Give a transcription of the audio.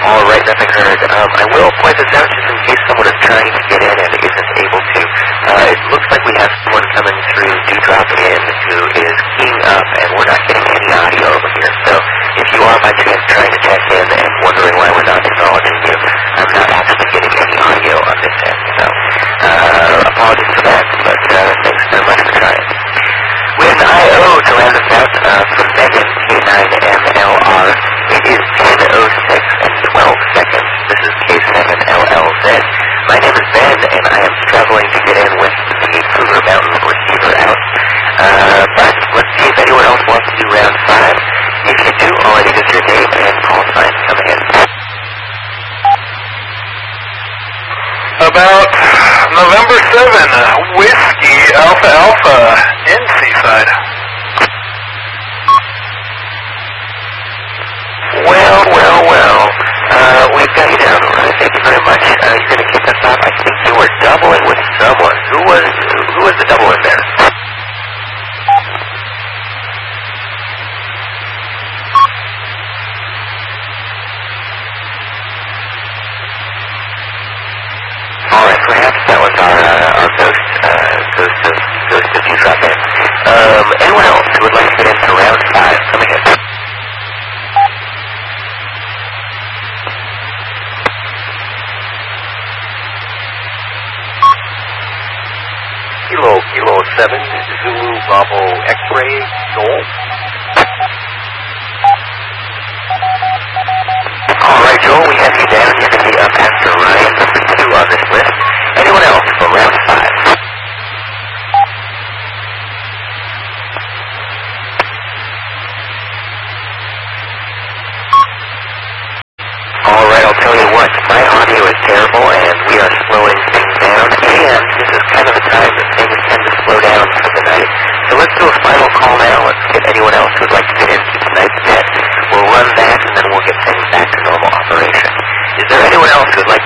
All right, nothing heard. I will point this out just in case someone is trying to get in and isn't able to. It looks like we have someone coming through Dewdrop Inn who is keying up, and we're not getting any audio over here. So if you are by chance trying to check in and wondering why we're not acknowledging you, I'm not actually getting any audio on this end. So apologies for that, but thanks very much for trying. With an IO to round us out from Megan K9MLR, it is 10:06 and 12 seconds. This is K7LLZ. My name is Ben, and I am struggling to get in with the Cougar Mountain receiver out. But let's see if anyone else wants to do round 5. If you do, all I need is your name and call sign coming in. About November 7, Whiskey Alpha Alpha in Seaside. Well. We've got you down. Thank you very much. You're going to kick us off. I think you were doubling with someone. Who was the double in there? All right, perhaps that was our ghost of Dewdrop Inn. Anyone else who would like to get into round 5 coming in? Kilo 7, Zulu Bravo X-Ray, Joel. All right, Joel, we have you down. You're going to be up after Ryan, number 2 on this list. Anyone else for round 5? All right, I'll tell you what. My audio is terrible, and we are slowing things down. And this is kind of the time that things tend to slow down for the night. So let's do a final call now. Let's get anyone else who'd like to get into tonight's net. We'll run that, and then we'll get things back to normal operation. Is there anyone else who'd like